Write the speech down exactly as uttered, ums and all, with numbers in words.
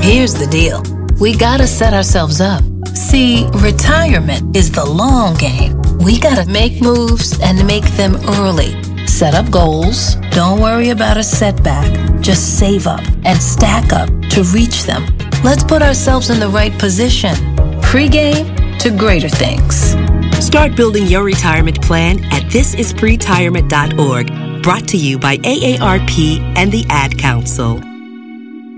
here's the deal. We gotta set ourselves up. See, retirement is the long game. We gotta make moves and make them early. Set up goals. Don't worry about a setback. Just save up and stack up to reach them. Let's put ourselves in the right position. Pre-game to greater things. Start building your retirement plan at this is pre retirement dot org. Brought to you by A A R P and the Ad Council.